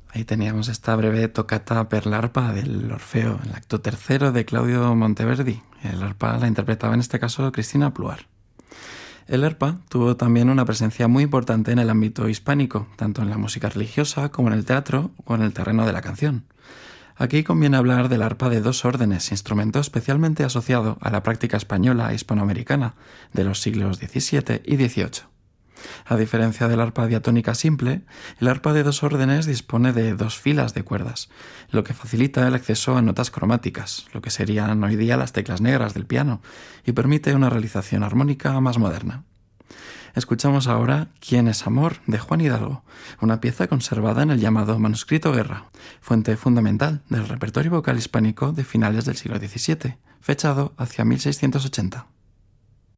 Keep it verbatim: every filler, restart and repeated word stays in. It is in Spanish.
Ahí teníamos esta breve tocata per l'arpa del Orfeo, el acto tercero de Claudio Monteverdi. El arpa la interpretaba en este caso Cristina Pluar. El arpa tuvo también una presencia muy importante en el ámbito hispánico, tanto en la música religiosa como en el teatro o en el terreno de la canción. Aquí conviene hablar del arpa de dos órdenes, instrumento especialmente asociado a la práctica española e hispanoamericana de los siglos diecisiete y dieciocho. A diferencia del arpa diatónica simple, el arpa de dos órdenes dispone de dos filas de cuerdas, lo que facilita el acceso a notas cromáticas, lo que serían hoy día las teclas negras del piano, y permite una realización armónica más moderna. Escuchamos ahora ¿Quién es amor?, de Juan Hidalgo, una pieza conservada en el llamado Manuscrito Guerra, fuente fundamental del repertorio vocal hispánico de finales del siglo diecisiete, fechado hacia mil seiscientos ochenta.